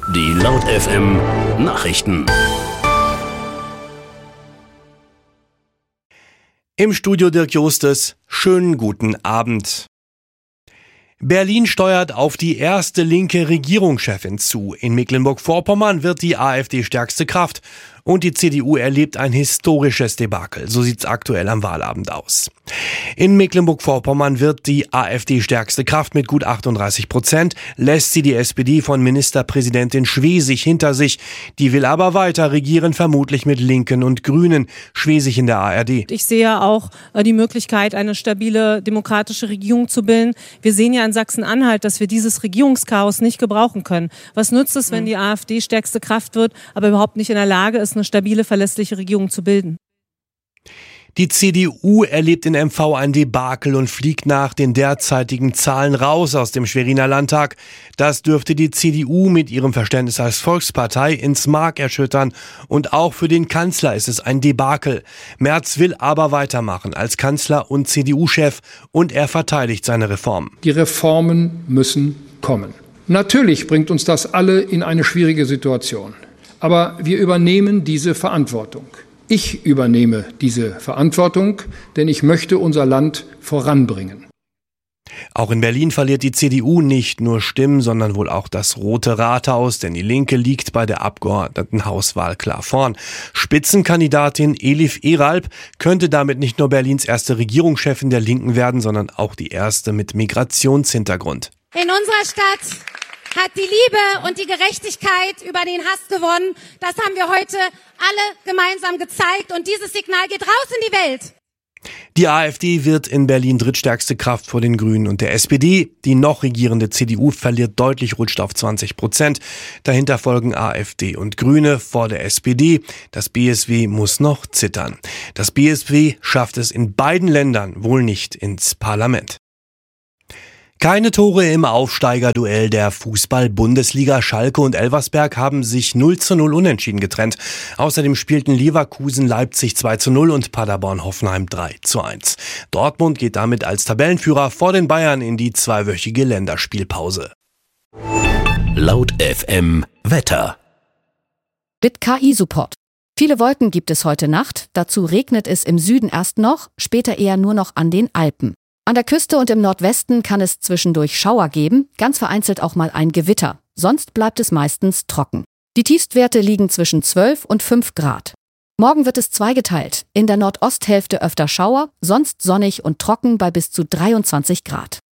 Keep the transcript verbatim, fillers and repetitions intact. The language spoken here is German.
Die Laut F M Nachrichten. Im Studio Dirk Justes. Schönen guten Abend. Berlin steuert auf die erste linke Regierungschefin zu. In Mecklenburg-Vorpommern wird die AfD stärkste Kraft. Und die C D U erlebt ein historisches Debakel. So sieht's aktuell am Wahlabend aus. In Mecklenburg-Vorpommern wird die AfD stärkste Kraft mit gut achtunddreißig Prozent. Lässt sie die S P D von Ministerpräsidentin Schwesig hinter sich. Die will aber weiter regieren, vermutlich mit Linken und Grünen. Schwesig in der A R D. Ich sehe auch äh, die Möglichkeit, eine stabile demokratische Regierung zu bilden. Wir sehen ja in Sachsen-Anhalt, dass wir dieses Regierungschaos nicht gebrauchen können. Was nützt es, wenn die AfD stärkste Kraft wird, aber überhaupt nicht in der Lage ist, eine stabile, verlässliche Regierung zu bilden? Die C D U erlebt in M V ein Debakel und fliegt nach den derzeitigen Zahlen raus aus dem Schweriner Landtag. Das dürfte die C D U mit ihrem Verständnis als Volkspartei ins Mark erschüttern. Und auch für den Kanzler ist es ein Debakel. Merz will aber weitermachen als Kanzler und C D U-Chef und er verteidigt seine Reformen. Die Reformen müssen kommen. Natürlich bringt uns das alle in eine schwierige Situation. Aber wir übernehmen diese Verantwortung. Ich übernehme diese Verantwortung, denn ich möchte unser Land voranbringen. Auch in Berlin verliert die C D U nicht nur Stimmen, sondern wohl auch das Rote Rathaus, denn die Linke liegt bei der Abgeordnetenhauswahl klar vorn. Spitzenkandidatin Elif Eralp könnte damit nicht nur Berlins erste Regierungschefin der Linken werden, sondern auch die erste mit Migrationshintergrund. In unserer Stadt hat die Liebe und die Gerechtigkeit über den Hass gewonnen. Das haben wir heute alle gemeinsam gezeigt und dieses Signal geht raus in die Welt. Die AfD wird in Berlin drittstärkste Kraft vor den Grünen und der S P D. Die noch regierende C D U verliert deutlich, rutscht auf zwanzig Prozent. Dahinter folgen AfD und Grüne vor der S P D. Das B S W muss noch zittern. Das B S W schafft es in beiden Ländern wohl nicht ins Parlament. Keine Tore im Aufsteigerduell der Fußball-Bundesliga. Schalke und Elversberg haben sich null zu null unentschieden getrennt. Außerdem spielten Leverkusen Leipzig zwei zu null und Paderborn Hoffenheim drei zu eins. Dortmund geht damit als Tabellenführer vor den Bayern in die zweiwöchige Länderspielpause. Laut F M Wetter. Mit K I-Support. Viele Wolken gibt es heute Nacht. Dazu regnet es im Süden erst noch, später eher nur noch an den Alpen. An der Küste und im Nordwesten kann es zwischendurch Schauer geben, ganz vereinzelt auch mal ein Gewitter. Sonst bleibt es meistens trocken. Die Tiefstwerte liegen zwischen zwölf und fünf Grad. Morgen wird es zweigeteilt. In der Nordosthälfte öfter Schauer, sonst sonnig und trocken bei bis zu dreiundzwanzig Grad.